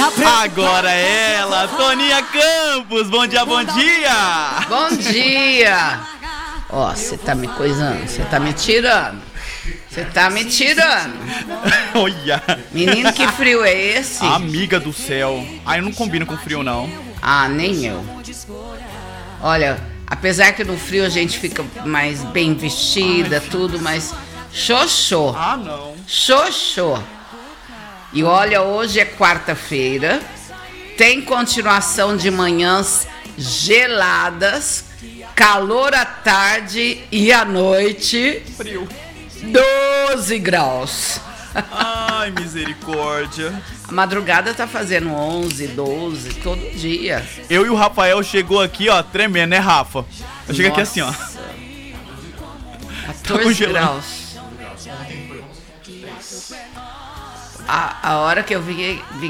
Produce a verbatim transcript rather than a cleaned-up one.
Agora ela, Toninha Campos. Bom dia, bom dia. Bom dia. Ó, oh, você tá me coisando, você tá me tirando. Você tá me tirando. Olha. Menino, que frio é esse? Amiga do céu. Ah, eu não combino com frio, não. Ah, nem eu. Olha, apesar que no frio a gente fica mais bem vestida, ai, tudo, mas xoxô. Ah, não. Xoxô. E olha, hoje é quarta-feira, tem continuação de manhãs geladas, calor à tarde e à noite. Frio. doze graus. Ai, misericórdia. A madrugada tá fazendo onze, doze, todo dia. Eu e o Rafael chegou aqui, ó, tremendo, né, Rafa? Eu cheguei aqui assim, ó. quatorze graus. A, a hora que eu vim, vim